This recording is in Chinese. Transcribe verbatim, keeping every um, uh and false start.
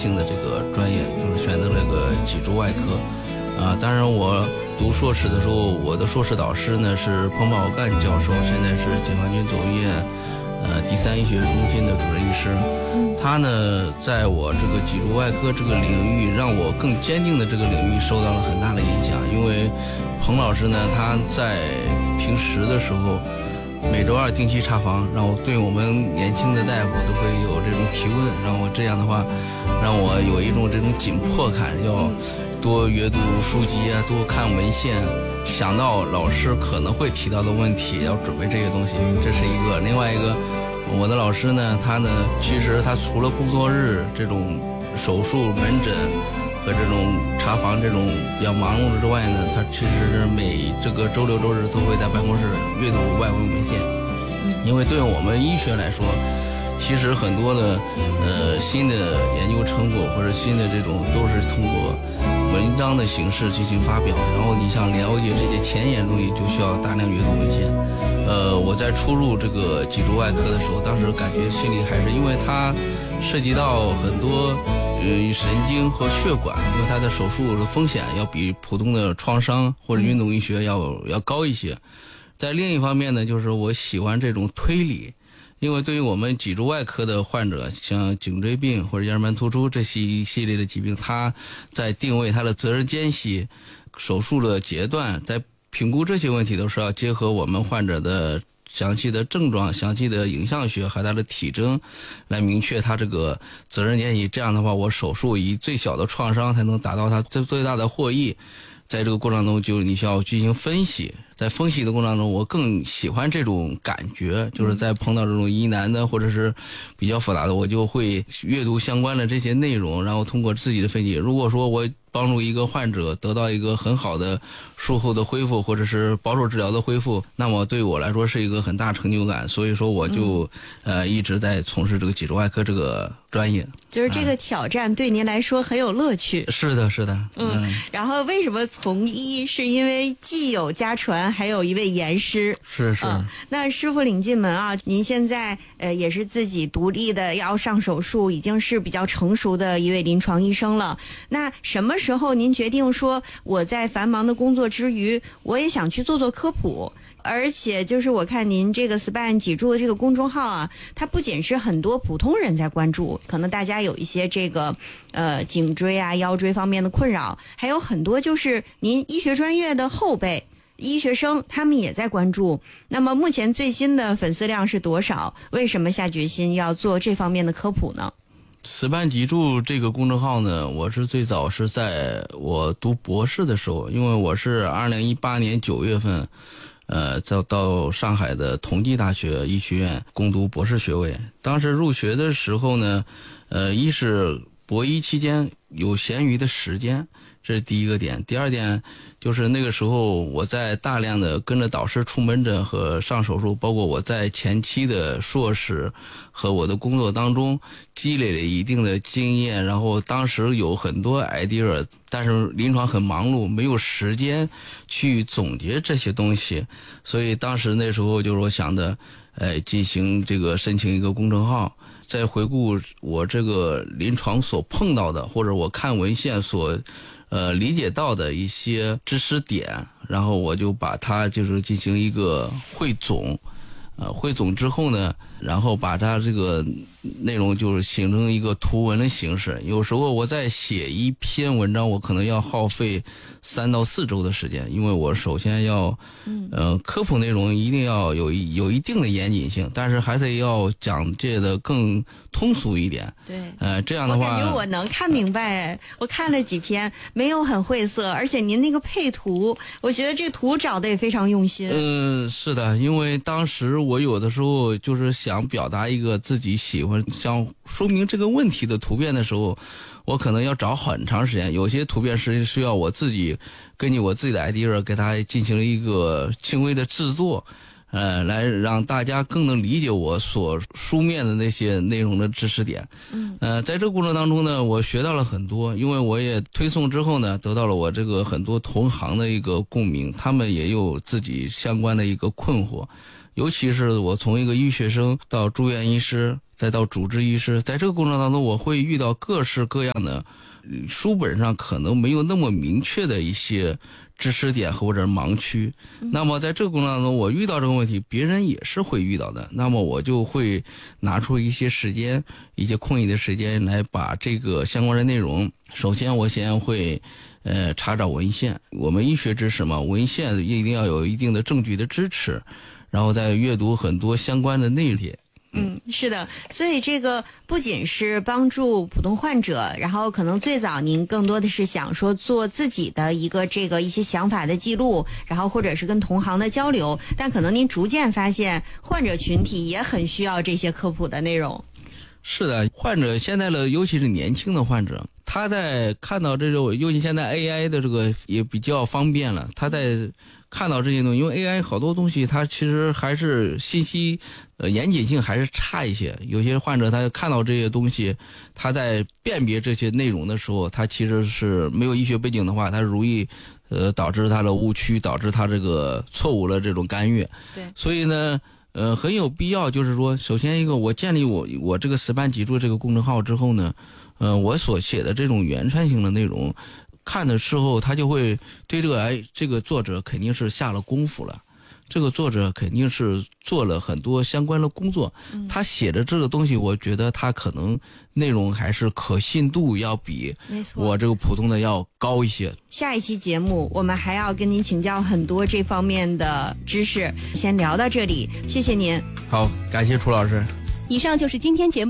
性的这个专业，就是选择了这个脊柱外科。啊，当然我读硕士的时候，我的硕士导师呢是彭宝干教授，现在是解放军总医院呃第三医学中心的主任医师。他呢在我这个脊柱外科这个领域，让我更坚定的这个领域受到了很大的影响。因为彭老师呢，他在平时的时候每周二定期查房，让我对我们年轻的大夫都会有这种提问，让我这样的话让我有一种这种紧迫感，要多阅读书籍啊，多看文献，想到老师可能会提到的问题，要准备这些东西，这是一个。另外一个，我的老师呢，他呢，其实他除了工作日这种手术门诊和这种查房这种比较忙碌之外呢，他其实每这个周六周日都会在办公室阅读外文文献。因为对我们医学来说，其实很多的呃新的研究成果或者新的这种都是通过文章的形式进行发表，然后你想了解这些前沿东西，就需要大量阅读文献。呃，我在初入这个脊柱外科的时候，当时感觉心里还是因为它涉及到很多呃神经和血管，因为它的手术的风险要比普通的创伤或者运动医学要要高一些。在另一方面呢，就是我喜欢这种推理。因为对于我们脊柱外科的患者，像颈椎病或者腰间盘突出这些一系列的疾病，他在定位他的责任间隙、手术的阶段，在评估这些问题都是要结合我们患者的详细的症状、详细的影像学和他的体征，来明确他这个责任间隙。这样的话，我手术以最小的创伤才能达到他最最大的获益。在这个过程中，就你需要进行分析。在分析的过程中，我更喜欢这种感觉，就是在碰到这种疑难的或者是比较复杂的，我就会阅读相关的这些内容，然后通过自己的分析。如果说我帮助一个患者得到一个很好的术后的恢复，或者是保守治疗的恢复，那么对我来说是一个很大成就感。所以说我就、嗯、呃一直在从事这个脊柱外科这个专业。 就是这个挑战对您来说很有乐趣。 嗯、是的是的。 嗯, 嗯然后为什么从医，是因为既有家传，还有一位严师。 是是、 嗯、那师傅领进门啊，您现在呃也是自己独立的要上手术，已经是比较成熟的一位临床医生了。那什么时候您决定说我在繁忙的工作之余，我也想去做做科普？而且就是我看您这个 Span 脊柱的这个公众号啊，它不仅是很多普通人在关注，可能大家有一些这个呃颈椎啊腰椎方面的困扰，还有很多就是您医学专业的后辈医学生，他们也在关注。那么目前最新的粉丝量是多少？为什么下决心要做这方面的科普呢 ？Span 脊柱这个公众号呢，我是最早是在我读博士的时候，因为我是二零一八年九月份呃，到到上海的同济大学医学院攻读博士学位。当时入学的时候呢，呃，一是博一期间有闲余的时间，这是第一个点。第二点就是那个时候我在大量的跟着导师出门诊和上手术，包括我在前期的硕士和我的工作当中积累了一定的经验，然后当时有很多 idea， 但是临床很忙碌，没有时间去总结这些东西，所以当时那时候就是我想的呃，进行这个申请一个公众号，再回顾我这个临床所碰到的，或者我看文献所呃理解到的一些知识点，然后我就把它就是进行一个汇总，呃汇总之后呢，然后把它这个内容就是形成一个图文的形式。有时候我在写一篇文章，我可能要耗费三到四周的时间，因为我首先要呃科普内容一定要有一有一定的严谨性，但是还得要讲解的更通俗一点。 对， 呃这样的话我感觉我能看明白，我看了几篇，没有很晦涩，而且您那个配图，我觉得这个图找的也非常用心。 嗯、呃，是的，因为当时我有的时候就是想表达一个自己喜欢想说明这个问题的图片的时候，我可能要找很长时间，有些图片是需要我自己根据我自己的 idea 给它进行一个轻微的制作，呃，来让大家更能理解我所书面的那些内容的知识点。嗯，呃，在这个过程当中呢，我学到了很多，因为我也推送之后呢，得到了我这个很多同行的一个共鸣，他们也有自己相关的一个困惑。尤其是我从一个医学生到住院医师， 再到主治医师，在这个过程当中，我会遇到各式各样的书本上可能没有那么明确的一些知识点或者盲区。那么在这个过程当中，我遇到这个问题，别人也是会遇到的。那么我就会拿出一些时间，一些空余的时间来把这个相关的内容，首先我先会呃查找文献。我们医学知识嘛，文献一定要有一定的证据的支持，然后再阅读很多相关的内列。 嗯，是的，所以这个不仅是帮助普通患者，然后可能最早您更多的是想说做自己的一个这个一些想法的记录，然后或者是跟同行的交流，但可能您逐渐发现患者群体也很需要这些科普的内容。 是的，患者现在的尤其是年轻的患者，他在看到这种，尤其现在 A I 的这个也比较方便了，他在看到这些东西，因为 A I 好多东西它其实还是信息呃严谨性还是差一些。有些患者他看到这些东西，他在辨别这些内容的时候，他其实是没有医学背景的话，他容易呃导致他的误区，导致他这个错误的这种干预。 对， 所以呢呃很有必要，就是说首先一个，我建立我我这个死板脊柱这个公众号之后呢，呃我所写的这种原创性的内容，看的时候他就会对这个哎这个作者肯定是下了功夫了，这个作者肯定是做了很多相关的工作，嗯、他写的这个东西，我觉得他可能内容还是可信度要比我这个普通的要高一些。 下一期节目我们还要跟您请教很多这方面的知识，先聊到这里，谢谢您。 好，感谢楚老师。 以上就是今天节目